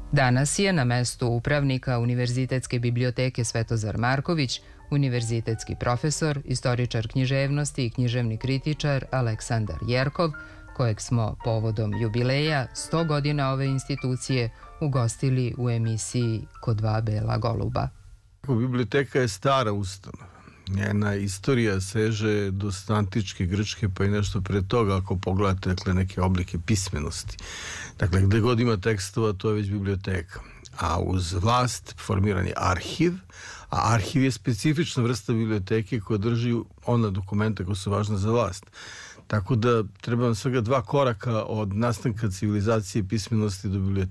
Danas je na mestu upravnika Univerzitetske biblioteke Svetozar Marković, univerzitetski profesor, istoričar književnosti i književni kritičar Aleksandar Jerkov, kojeg smo povodom jubileja 100 godina ove institucije ugostili u emisiji Kod dva bela goluba. Biblioteka je stara ustanova. Njena istorija seže do antičke Grčke, pa i nešto pre toga ako pogledate neke oblike pismenosti. Dakle, gde god ima tekstova, to je već biblioteka. A uz vlast formiran je arhiv, a arhiv je specifična vrsta biblioteke koja drži ona dokumenta koja su važna za vlast. Tako da treba vam svega 2 koraka od nastanka civilizacije pismenosti do biblioteke.